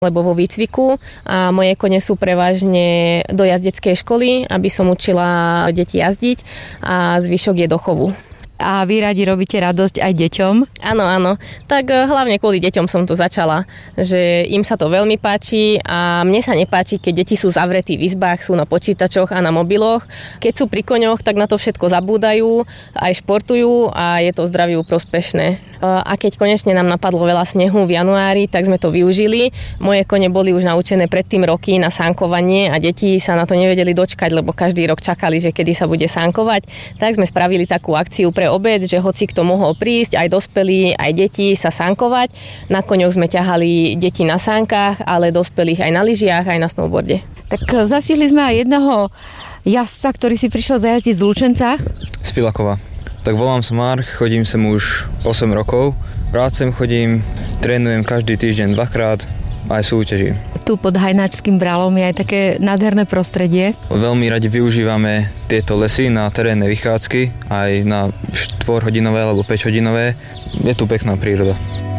lebo vo výcviku a moje kone sú prevažne do jazdeckej školy, aby som učila deti jazdiť a zvyšok je do chovu. A vy radi robíte radosť aj deťom? Áno, áno. Tak hlavne kvôli deťom som to začala, že im sa to veľmi páči a mne sa nepáči, keď deti sú zavretí v izbách, sú na počítačoch a na mobiloch. Keď sú pri koňoch, tak na to všetko zabúdajú, aj športujú a je to zdraviu prospešné. A keď konečne nám napadlo veľa snehu v januári, tak sme to využili. Moje kone boli už naučené predtým roky na sánkovanie a deti sa na to nevedeli dočkať, lebo každý rok čakali, že kedy sa bude sánkovať. Tak sme spravili takú akciu pre obec, že hoci kto mohol prísť, aj dospelí, aj deti sa sánkovať. Na koňoch sme ťahali deti na sánkach, ale dospelých aj na lyžiach, aj na snowboarde. Tak zastihli sme aj jedného jazdca, ktorý si prišiel zajazdiť z Lučenca. Z Filakova. Tak volám sa Mark, chodím sem už 8 rokov. Rád sem chodím, trénujem každý týždeň 2-krát, aj súťažím. Tu pod Hajnáčským bralom je aj také nádherné prostredie. Veľmi radi využívame tieto lesy na terénne vychádzky, aj na 4-hodinové alebo 5-hodinové. Je tu pekná príroda.